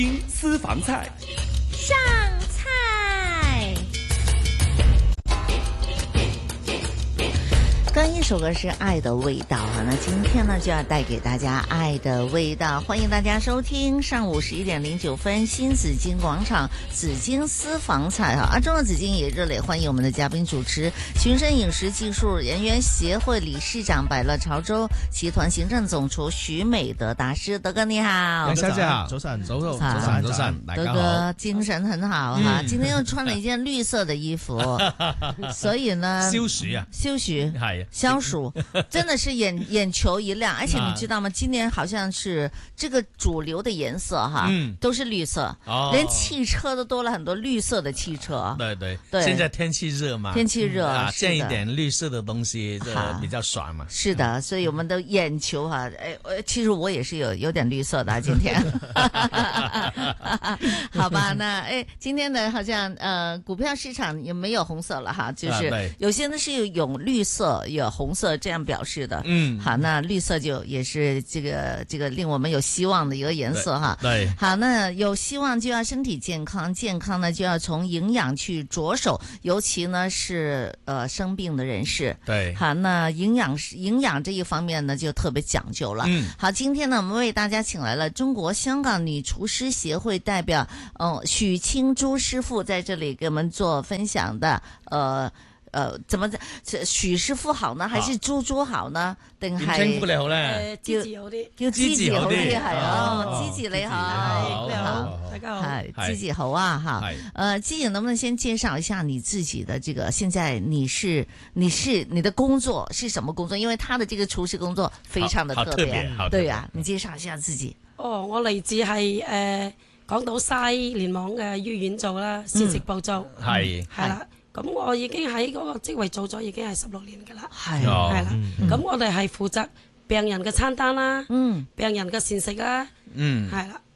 私房菜上菜。刚一首歌是《爱的味道》哈，那今天呢就要带给大家《爱的味道》，欢迎大家收听上午11:09新紫荆广场紫荆私房菜哈，中的紫荆也热烈欢迎我们的嘉宾主持，群生饮食技术人员协会理事长百乐潮州集团行政總廚許美德大師，德哥你好。 楊小姐好， 早晨， 早晨，大德家好。 哥精神很好哈，今天又穿了一件綠色的衣服，所以呢， 消暑啊， 消暑係消暑，真的是眼球一亮，而且你知道嗎？今年好像是這個主流的顏色哈，都是綠色，連汽車都多了很多綠色的汽車。 對， 對， 現在天氣熱嘛， 天氣熱啊，見一點綠色的東西就比較爽嘛。 是的，所以我們的眼球哈，其實我也是有點綠色的今天。好吧，那今天呢，好像股票市場也沒有紅色了哈，就是有些呢是有綠色有紅色這樣表示的。好，那綠色就也是這個令我們有希望的一個顏色哈。 對， 好，那有希望就要身體健康，健康呢就要從營養去着手，尤其呢是生病的人士。 對， 好，那營養這一方面呢就特別講究了。好，今天呢我們為大家請來了中國香港女廚師協會代表許清珠師傅在這裡給我們做分享的。怎麼許師傅好呢？還是豬好呢？定係稱呼你好咧？ 芝士好啲， 叫芝士好啲係哦。 芝士你好， 好，大家好。 係芝士好啊哈。芝士能不能先介紹一下你自己的這個？現在你的工作是什麼工作？因為他的這個廚師工作非常的特別。對啊，你介紹一下自己。 我嚟自係港島西聯網嘅醫院做啦，膳食部做。係啦。咁我已經喺嗰個職位做咗已經係16年㗎啦，係啦。咁我哋係負責病人嘅餐單啦，病人嘅膳食啦，係啦。